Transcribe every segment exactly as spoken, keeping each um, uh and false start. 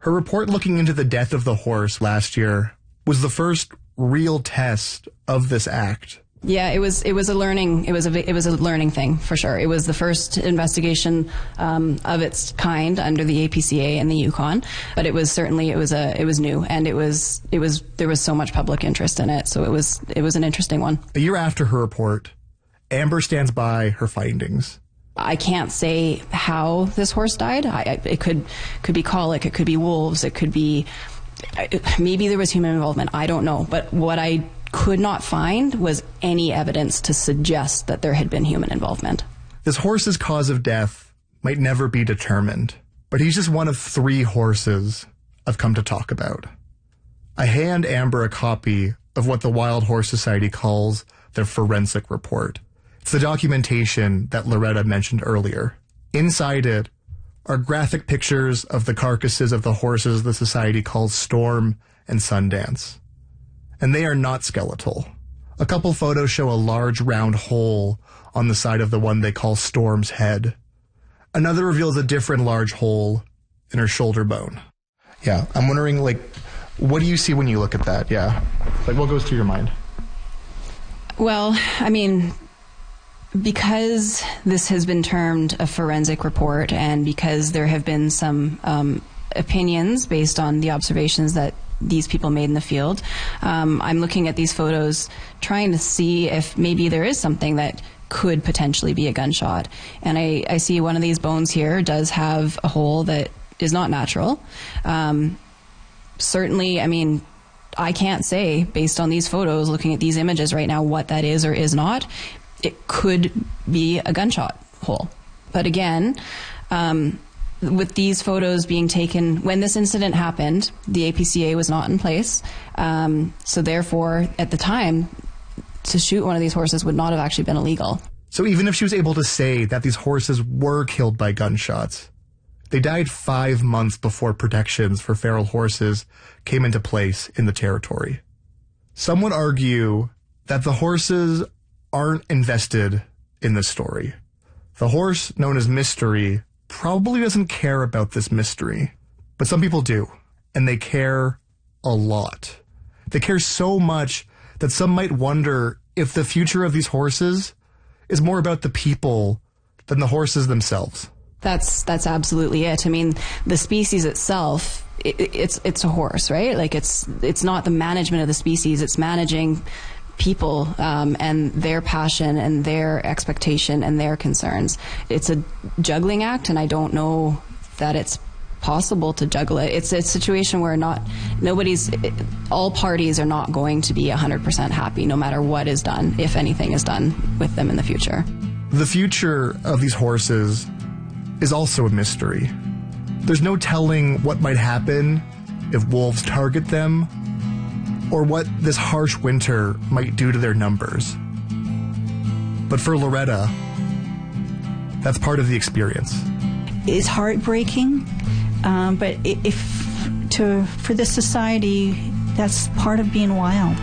Her report looking into the death of the horse last year was the first real test of this act. Yeah, it was. It was a learning. It was a. It was a learning thing for sure. It was the first investigation um, of its kind under the A P C A and the Yukon. But it was certainly. It was a. It was new, and it was. It was. There was so much public interest in it. So it was. It was an interesting one. A year after her report, Amber stands by her findings. I can't say how this horse died. I, I, it could could be colic. It could be wolves. It could be. Maybe there was human involvement. I don't know. But what I could not find was any evidence to suggest that there had been human involvement. This horse's cause of death might never be determined, but he's just one of three horses I've come to talk about. I hand Amber a copy of what the Wild Horse Society calls their forensic report. It's the documentation that Loretta mentioned earlier. Inside it are graphic pictures of the carcasses of the horses the society calls Storm and Sundance. And they are not skeletal. A couple photos show a large round hole on the side of the one they call Storm's head. Another reveals a different large hole in her shoulder bone. Yeah, I'm wondering, like, what do you see when you look at that? Yeah. Like, what goes through your mind? Well, I mean, because this has been termed a forensic report and because there have been some um, opinions based on the observations that these people made in the field. Um, I'm looking at these photos trying to see if maybe there is something that could potentially be a gunshot. And I, I see one of these bones here does have a hole that is not natural. Um, certainly, I mean, I can't say based on these photos, looking at these images right now, what that is or is not. It could be a gunshot hole. But again, um, with these photos being taken when this incident happened, the A P C A was not in place. Um, so therefore, at the time, to shoot one of these horses would not have actually been illegal. So even if she was able to say that these horses were killed by gunshots, they died five months before protections for feral horses came into place in the territory. Some would argue that the horses aren't invested in this story. The horse, known as Mystery, probably doesn't care about this mystery, but some people do, and they care a lot. They care so much that some might wonder if the future of these horses is more about the people than the horses themselves. That's that's absolutely it. I mean, the species itself, it, it's it's a horse, right? Like it's it's not the management of the species; it's managing people um, and their passion and their expectation and their concerns. It's a juggling act, and I don't know that it's possible to juggle it. It's a situation where not nobody's, all parties are not going to be one hundred percent happy no matter what is done, if anything is done with them in the future. The future of these horses is also a mystery. There's no telling what might happen if wolves target them, or what this harsh winter might do to their numbers. But for Loretta, that's part of the experience. It's heartbreaking, um, but if to for this society, that's part of being wild.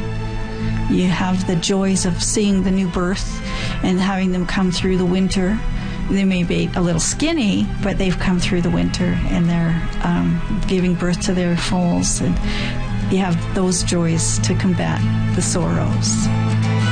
You have the joys of seeing the new birth and having them come through the winter. They may be a little skinny, but they've come through the winter and they're um, giving birth to their foals. And you have those joys to combat the sorrows.